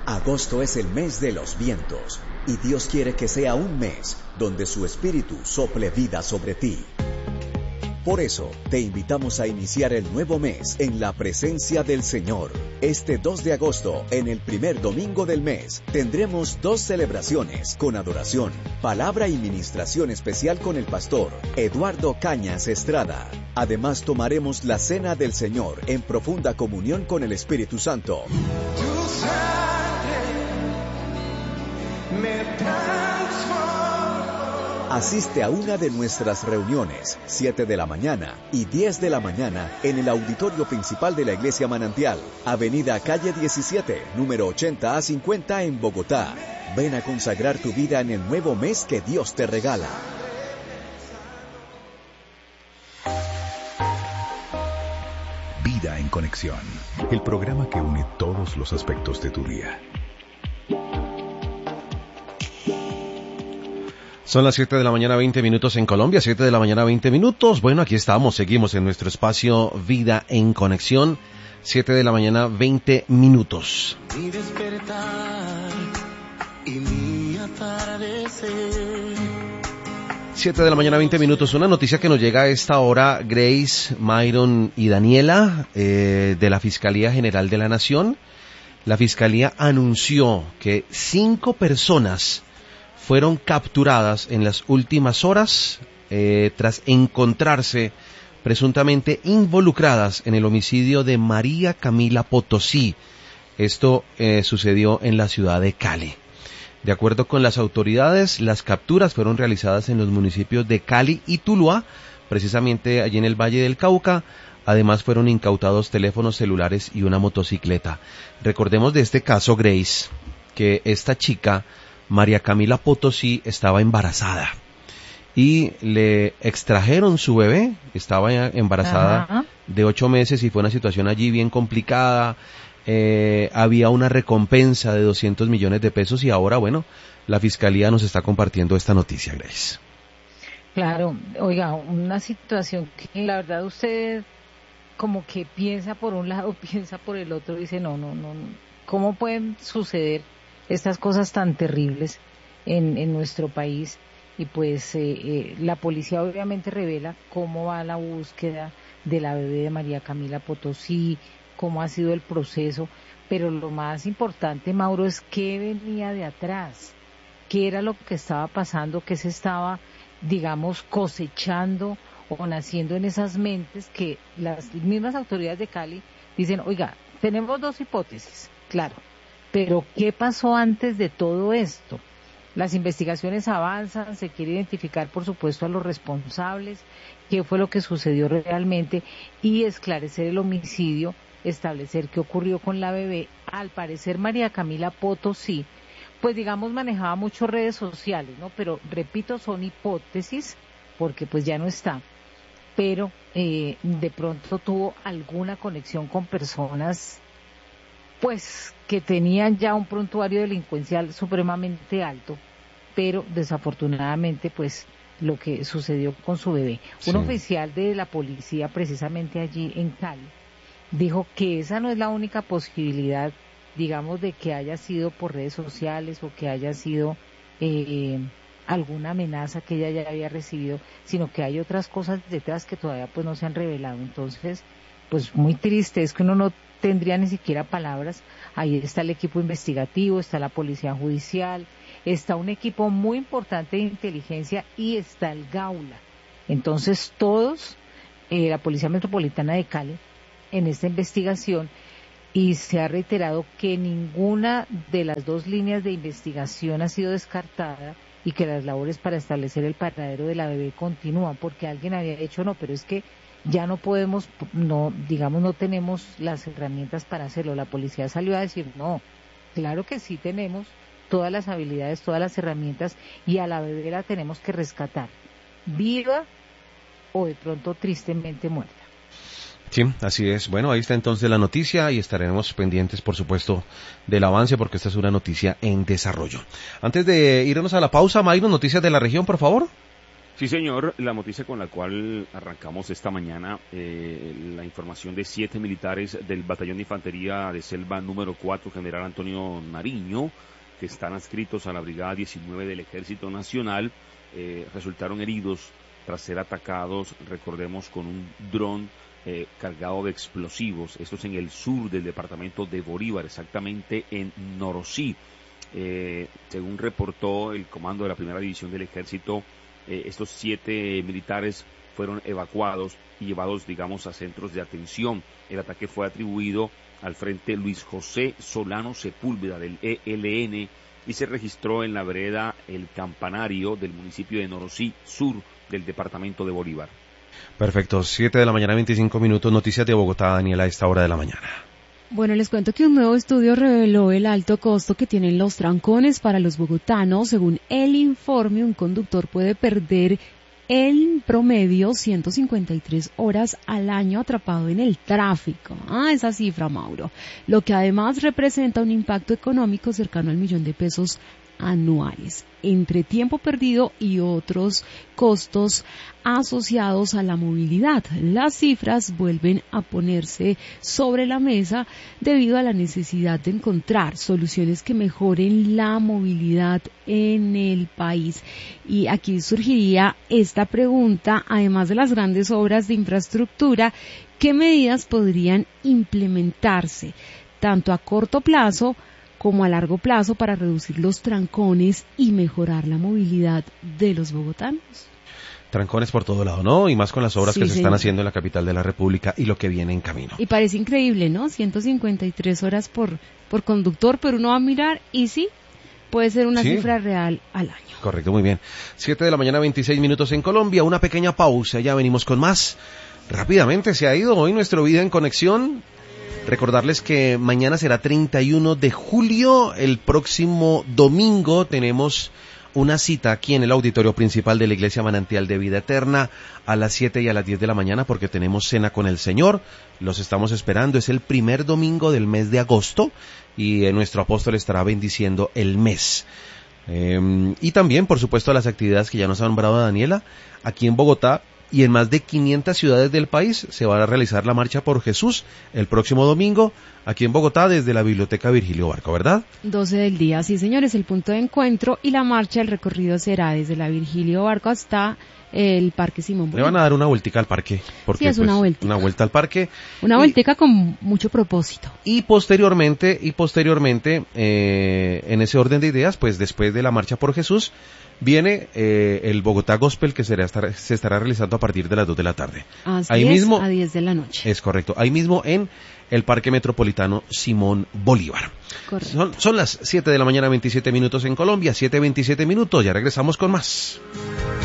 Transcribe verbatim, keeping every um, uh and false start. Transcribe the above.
Agosto es el mes de los vientos y Dios quiere que sea un mes donde su espíritu sople vida sobre ti. Por eso, te invitamos a iniciar el nuevo mes en la presencia del Señor. Este dos de agosto, en el primer domingo del mes, tendremos dos celebraciones con adoración, palabra y ministración especial con el pastor Eduardo Cañas Estrada. Además, tomaremos la cena del Señor en profunda comunión con el Espíritu Santo. Tu sangre me transforma. Asiste a una de nuestras reuniones, siete de la mañana y diez de la mañana, en el auditorio principal de la Iglesia Manantial, Avenida Calle diecisiete, número ochenta a cincuenta en Bogotá. Ven a consagrar tu vida en el nuevo mes que Dios te regala. Vida en Conexión, el programa que une todos los aspectos de tu día. Son las siete de la mañana, veinte minutos en Colombia, siete de la mañana, veinte minutos. Bueno, aquí estamos, seguimos en nuestro espacio Vida en Conexión, siete de la mañana, veinte minutos. Mi despertar y mi atardecer. siete de la mañana, veinte minutos. Una noticia que nos llega a esta hora, Grace, Myron y Daniela, eh, de la Fiscalía General de la Nación. La Fiscalía anunció que cinco personas fueron capturadas en las últimas horas eh, tras encontrarse presuntamente involucradas en el homicidio de María Camila Potosí. Esto eh, sucedió en la ciudad de Cali. De acuerdo con las autoridades, las capturas fueron realizadas en los municipios de Cali y Tuluá, precisamente allí en el Valle del Cauca. Además fueron incautados teléfonos celulares y una motocicleta. Recordemos de este caso, Grace, que esta chica, María Camila Potosí, estaba embarazada y le extrajeron su bebé. Estaba embarazada Ajá. de ocho meses y fue una situación allí bien complicada. Eh, había una recompensa de doscientos millones de pesos y ahora, bueno, la Fiscalía nos está compartiendo esta noticia, Grace. Claro, oiga, una situación que la verdad usted como que piensa por un lado, piensa por el otro, dice no, no, no, ¿cómo pueden suceder estas cosas tan terribles en, en nuestro país? Y pues eh, eh, la policía obviamente revela cómo va la búsqueda de la bebé de María Camila Potosí, cómo ha sido el proceso, pero lo más importante, Mauro, es qué venía de atrás, qué era lo que estaba pasando, qué se estaba, digamos, cosechando o naciendo en esas mentes que las mismas autoridades de Cali dicen, oiga, tenemos dos hipótesis, claro, pero ¿qué pasó antes de todo esto? Las investigaciones avanzan, se quiere identificar, por supuesto, a los responsables, qué fue lo que sucedió realmente y esclarecer el homicidio, establecer qué ocurrió con la bebé. Al parecer, María Camila Potosí, pues digamos, manejaba muchas redes sociales, ¿no? Pero, repito, son hipótesis, porque pues ya no está. Pero eh, de pronto tuvo alguna conexión con personas pues que tenían ya un prontuario delincuencial supremamente alto, pero desafortunadamente pues lo que sucedió con su bebé. Sí. Un oficial de la policía precisamente allí en Cali dijo que esa no es la única posibilidad, digamos, de que haya sido por redes sociales o que haya sido eh, alguna amenaza que ella ya había recibido, sino que hay otras cosas detrás que todavía pues no se han revelado. Entonces, pues muy triste, es que uno no tendría ni siquiera palabras. Ahí está el equipo investigativo, está la policía judicial, está un equipo muy importante de inteligencia y está el Gaula. Entonces todos, eh, la Policía Metropolitana de Cali, en esta investigación, y se ha reiterado que ninguna de las dos líneas de investigación ha sido descartada y que las labores para establecer el paradero de la bebé continúan, porque alguien había dicho no, pero es que ya no podemos, no, digamos, no tenemos las herramientas para hacerlo. La policía salió a decir, no, claro que sí tenemos todas las habilidades, todas las herramientas, y a la bebé la tenemos que rescatar, viva o de pronto tristemente muerta. Sí, así es. Bueno, ahí está entonces la noticia y estaremos pendientes, por supuesto, del avance, porque esta es una noticia en desarrollo. Antes de irnos a la pausa, Mayron, noticias de la región, por favor. Sí, señor, la noticia con la cual arrancamos esta mañana, eh, la información de siete militares del Batallón de Infantería de Selva número cuatro, General Antonio Nariño, que están adscritos a la Brigada diecinueve del Ejército Nacional, eh, resultaron heridos tras ser atacados, recordemos, con un dron eh, cargado de explosivos. Esto es en el sur del departamento de Bolívar, exactamente en Norosí. Eh, según reportó el comando de la primera división del ejército, eh, estos siete militares fueron evacuados y llevados, digamos, a centros de atención. El ataque fue atribuido al frente Luis José Solano Sepúlveda del E L N y se registró en la vereda El Campanario del municipio de Norosí, sur del departamento de Bolívar. Perfecto, siete de la mañana, veinticinco minutos, noticias de Bogotá, Daniela, a esta hora de la mañana. Bueno, les cuento que un nuevo estudio reveló el alto costo que tienen los trancones para los bogotanos. Según el informe, un conductor puede perder en promedio ciento cincuenta y tres horas al año atrapado en el tráfico. Ah, esa cifra, Mauro. Lo que además representa un impacto económico cercano al millón de pesos anuales, entre tiempo perdido y otros costos asociados a la movilidad. Las cifras vuelven a ponerse sobre la mesa debido a la necesidad de encontrar soluciones que mejoren la movilidad en el país. Y aquí surgiría esta pregunta, además de las grandes obras de infraestructura, ¿qué medidas podrían implementarse tanto a corto plazo como a largo plazo para reducir los trancones y mejorar la movilidad de los bogotanos? Trancones por todo lado, ¿no? Y más con las obras Sí, que se señor. están haciendo en la capital de la República y lo que viene en camino. Y parece increíble, ¿no? ciento cincuenta y tres horas por, por conductor, pero uno va a mirar y sí, puede ser una Sí. cifra real al año. Correcto, muy bien. siete de la mañana, veintiséis minutos en Colombia, una pequeña pausa, ya venimos con más. Rápidamente se ha ido hoy nuestro Vida en Conexión. Recordarles que mañana será treinta y uno de julio, el próximo domingo tenemos una cita aquí en el auditorio principal de la Iglesia Manantial de Vida Eterna a las siete y a las diez de la mañana porque tenemos cena con el Señor. Los estamos esperando, es el primer domingo del mes de agosto y eh, nuestro apóstol estará bendiciendo el mes. Eh, y también, por supuesto, las actividades que ya nos ha nombrado Daniela, aquí en Bogotá y en más de quinientas ciudades del país se va a realizar la Marcha por Jesús el próximo domingo aquí en Bogotá desde la Biblioteca Virgilio Barco, ¿verdad? doce del día, sí señores, el punto de encuentro y la marcha, el recorrido será desde la Virgilio Barco hasta el Parque Simón Le van Bolívar. a dar una vueltica al parque. Porque, Sí, es una pues, vueltica. una vuelta al parque. Una Y- vuelteca con mucho propósito. Y posteriormente, y posteriormente, eh, en ese orden de ideas, pues después de la Marcha por Jesús, viene eh, el Bogotá Gospel que será, estar- se estará realizando a partir de las dos de la tarde. Así Ahí es, mismo, a diez de la noche. es correcto, ahí mismo en el Parque Metropolitano Simón Bolívar. Correcto. Son, son las siete de la mañana, veintisiete minutos en Colombia, siete veintisiete minutos, ya regresamos con más.